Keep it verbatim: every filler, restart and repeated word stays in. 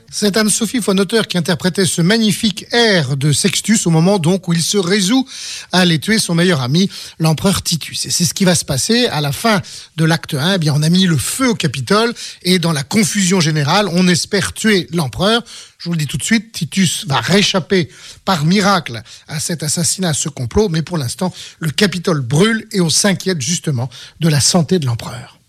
C'est Anne-Sophie von Otter qui interprétait ce magnifique air de Sextus au moment donc où il se résout à aller tuer son meilleur ami, l'empereur Titus. Et c'est ce qui va se passer à la fin de l'acte un. Eh bien, on a mis le feu au Capitole et dans la confusion générale, on espère tuer l'empereur. Je vous le dis tout de suite, Titus va réchapper par miracle à cet assassinat, à ce complot. Mais pour l'instant, le Capitole brûle et on s'inquiète justement de la santé de l'empereur.